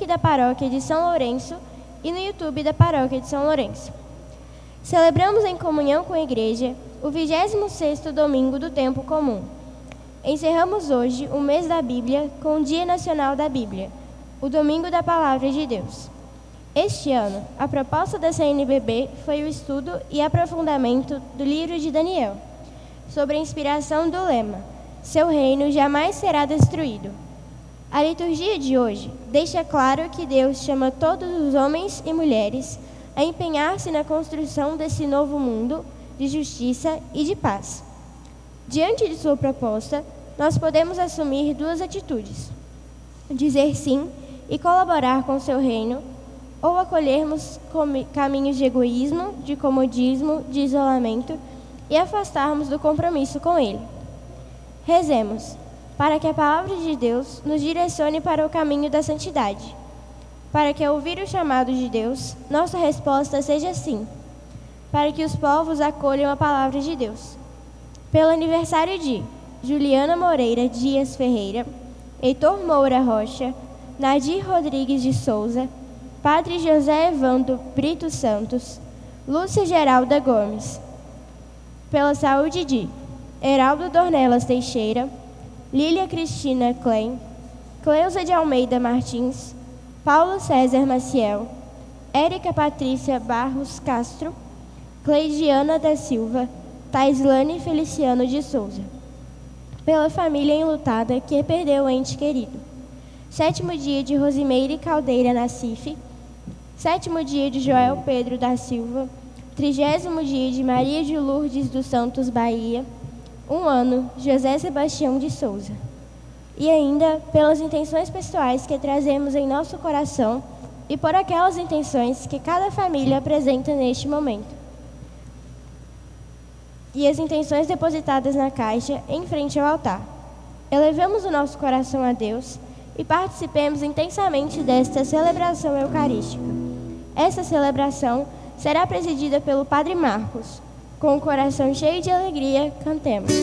Facebook da Paróquia de São Lourenço e no YouTube da Paróquia de São Lourenço. Celebramos em comunhão com a Igreja o 26º domingo do tempo comum. Encerramos hoje o mês da Bíblia com o Dia Nacional da Bíblia, o Domingo da Palavra de Deus. Este ano, a proposta da CNBB foi o estudo e aprofundamento do livro de Daniel, sobre a inspiração do lema: Seu reino jamais será destruído. A liturgia de hoje deixa claro que Deus chama todos os homens e mulheres a empenhar-se na construção desse novo mundo de justiça e de paz. Diante de sua proposta, nós podemos assumir duas atitudes: dizer sim e colaborar com seu reino, ou acolhermos caminhos de egoísmo, de comodismo, de isolamento e afastarmos do compromisso com ele. Rezemos para que a palavra de Deus nos direcione para o caminho da santidade, para que, ao ouvir o chamado de Deus, nossa resposta seja sim, para que os povos acolham a palavra de Deus. Pelo aniversário de Juliana Moreira Dias Ferreira, Heitor Moura Rocha, Nadir Rodrigues de Souza, Padre José Evandro Brito Santos, Lúcia Geralda Gomes. Pela saúde de Heraldo Dornelas Teixeira, Lília Cristina Klein, Cleusa de Almeida Martins, Paulo César Maciel, Érica Patrícia Barros Castro, Cleidiana da Silva, Taislane Feliciano de Souza. Pela família enlutada que perdeu o ente querido. 7º dia de Rosimeire Caldeira Nacife, 7º dia de Joel Pedro da Silva, 30º dia de Maria de Lourdes dos Santos Bahia, 1 ano, José Sebastião de Souza. E ainda pelas intenções pessoais que trazemos em nosso coração e por aquelas intenções que cada família apresenta neste momento. E as intenções depositadas na caixa em frente ao altar. Elevemos o nosso coração a Deus e participemos intensamente desta celebração eucarística. Esta celebração será presidida pelo Padre Marcos. Com o coração cheio de alegria, cantemos.